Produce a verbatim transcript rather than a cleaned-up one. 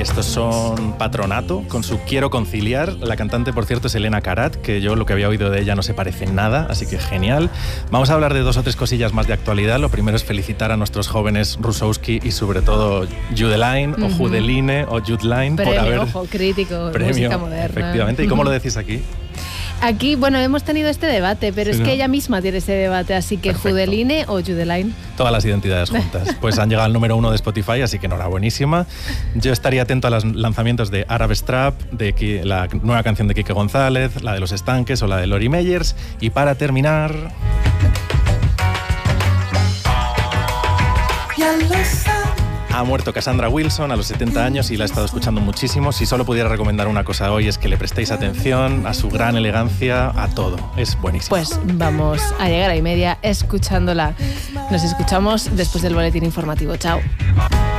Estos son Patronato, con su Quiero Conciliar. La cantante, por cierto, es Elena Karat, que yo lo que había oído de ella no se parece en nada, así que genial. Vamos a hablar de dos o tres cosillas más de actualidad. Lo primero es felicitar a nuestros jóvenes Rusowski y sobre todo Judeline, uh-huh. o Judeline o Judeline por haber... Ojo, crítico de música moderna. Efectivamente. ¿Y cómo lo decís aquí? Aquí, bueno, hemos tenido este debate, pero sí, es ¿no? que ella misma tiene ese debate, así que Perfecto. Judeline o Judeline. Todas las identidades juntas. Pues han llegado al número uno de Spotify, así que enhorabuenísima. Yo estaría atento a los lanzamientos de Arab Strap, de Ki- la nueva canción de Quique González, la de Los Estanques o la de Lori Meyers. Y para terminar... Ya lo sabes. Ha muerto Cassandra Wilson a los setenta años y la he estado escuchando muchísimo. Si solo pudiera recomendar una cosa hoy es que le prestéis atención a su gran elegancia, a todo. Es buenísimo. Pues vamos a llegar a y media escuchándola. Nos escuchamos después del boletín informativo. Chao.